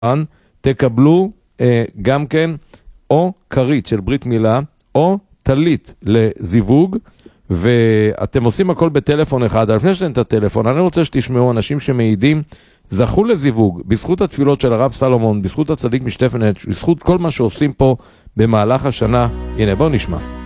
תקבלו גם כן או קרית של ברית מילה או תלית לזיווג, ואתם עושים הכל בטלפון אחד. לפני שאתם את הטלפון, אני רוצה שתשמעו אנשים שמעידים, זכו לזיווג, בזכות התפילות של הרב סלומון, בזכות הצדיק משטפנץ, בזכות כל מה שעושים פה במהלך השנה. הנה, בואו נשמע.